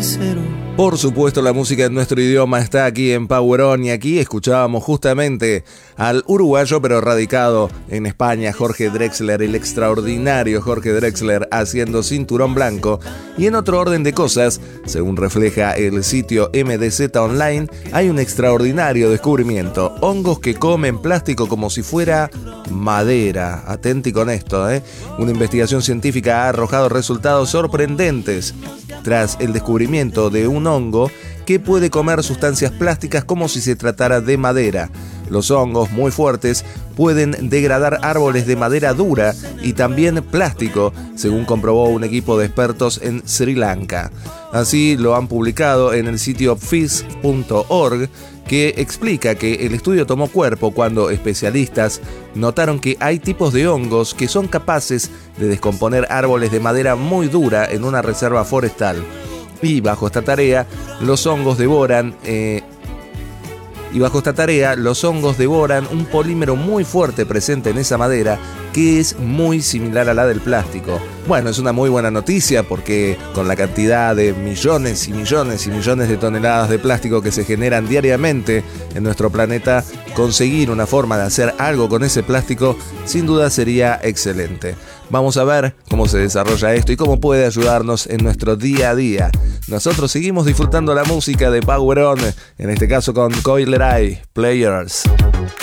cero. Por supuesto, la música en nuestro idioma está aquí en Power On, y aquí escuchábamos justamente al uruguayo pero radicado en España, Jorge Drexler, el extraordinario Jorge Drexler, haciendo Cinturón Blanco. Y en otro orden de cosas, según refleja el sitio MDZ Online, hay un extraordinario descubrimiento: hongos que comen plástico como si fuera madera. Atenti con esto, Una investigación científica ha arrojado resultados sorprendentes tras el descubrimiento de un hongo que puede comer sustancias plásticas como si se tratara de madera. Los hongos muy fuertes pueden degradar árboles de madera dura y también plástico, según comprobó un equipo de expertos en Sri Lanka. Así lo han publicado en el sitio phys.org, que explica que el estudio tomó cuerpo cuando especialistas notaron que hay tipos de hongos que son capaces de descomponer árboles de madera muy dura en una reserva forestal. Y bajo esta tarea, los hongos devoran un polímero muy fuerte presente en esa madera, que es muy similar a la del plástico. Bueno, es una muy buena noticia, porque con la cantidad de millones y millones y millones de toneladas de plástico que se generan diariamente en nuestro planeta, conseguir una forma de hacer algo con ese plástico sin duda sería excelente. Vamos a ver cómo se desarrolla esto y cómo puede ayudarnos en nuestro día a día. Nosotros seguimos disfrutando la música de Power On, en este caso con Coil Eye, Players.